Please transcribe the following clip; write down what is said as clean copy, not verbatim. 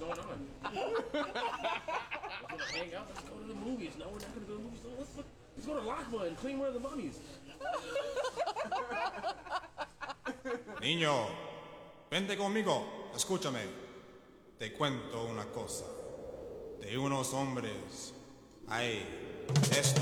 going on? Let's go to hang out. Let's go to the movies. No, we're not going to go to the movies. No, let's go to Lakma and clean one of the mummies. Niño, vente conmigo. Escúchame. Te cuento una cosa. De unos hombres hay esto.